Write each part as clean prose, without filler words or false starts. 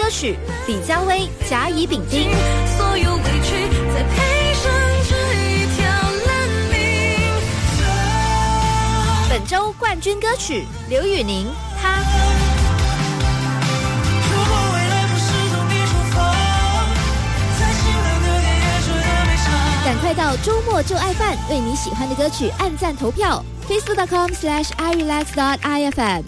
歌曲，李佳薇、甲乙丙丁。 所有委屈再配上这一条烂命。 本周冠军歌曲刘宇宁，他。赶快到周末就爱饭，为你喜欢的歌曲按赞投票 facebook.com/irelax.ifm。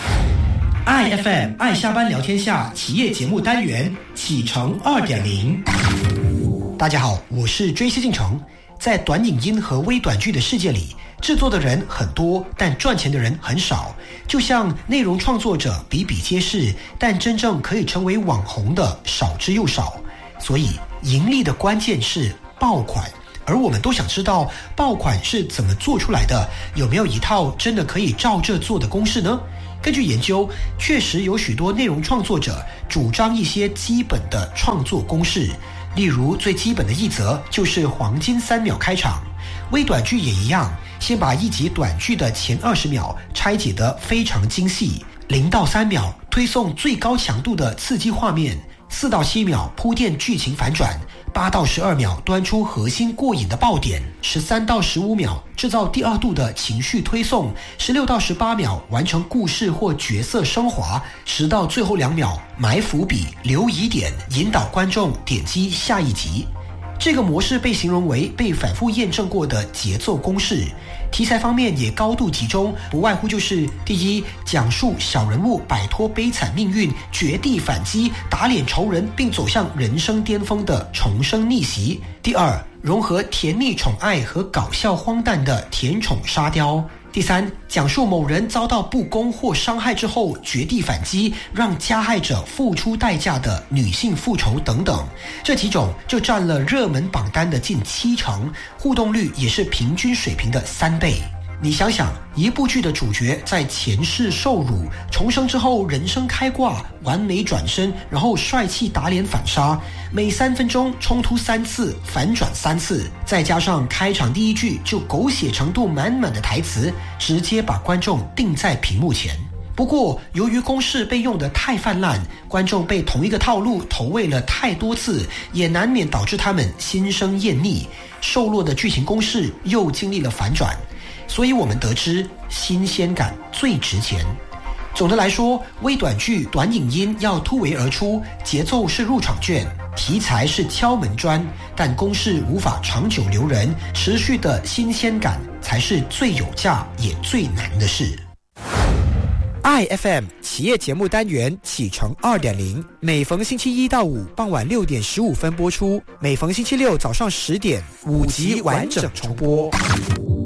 IFM 爱下班聊天下企业节目单元启程 2.0。 大家好，我是追西进程。在短影音和微短剧的世界里，制作的人很多，但赚钱的人很少。就像内容创作者比比皆是，但真正可以成为网红的少之又少。所以盈利的关键是爆款，而我们都想知道爆款是怎么做出来的，有没有一套真的可以照这做的公式呢？根据研究，确实有许多内容创作者主张一些基本的创作公式，例如最基本的一则就是黄金3秒开场。微短剧也一样，先把一集短剧的前20秒拆解得非常精细，0到3秒推送最高强度的刺激画面，4到7秒铺垫剧情反转，8到12秒端出核心过瘾的爆点，13到15秒制造第二度的情绪推送，16到18秒完成故事或角色升华，10到最后2秒埋伏笔留疑点，引导观众点击下一集。这个模式被形容为被反复验证过的节奏公式。题材方面也高度集中，不外乎就是第一，讲述小人物摆脱悲惨命运，绝地反击，打脸仇人，并走向人生巅峰的重生逆袭；第二，融合甜蜜宠爱和搞笑荒诞的甜宠沙雕；第三，讲述某人遭到不公或伤害之后绝地反击，让加害者付出代价的女性复仇等等。这几种就占了热门榜单的近70%，互动率也是平均水平的3倍。你想想，一部剧的主角在前世受辱，重生之后人生开挂，完美转身，然后帅气打脸反杀，每3分钟冲突3次，反转3次，再加上开场第一句就狗血程度满满的台词，直接把观众定在屏幕前。不过由于公式被用得太泛滥，观众被同一个套路投喂了太多次，也难免导致他们心生厌腻，瘦弱的剧情公式又经历了反转。所以我们得知新鲜感最值钱。总的来说，微短剧、短影音要突围而出，节奏是入场券，题材是敲门砖，但公式无法长久留人，持续的新鲜感才是最有价也最难的事。IFM 企业节目单元启程 2.0， 每逢星期1到5傍晚6点15分播出，每逢星期六早上10点5集完整重播。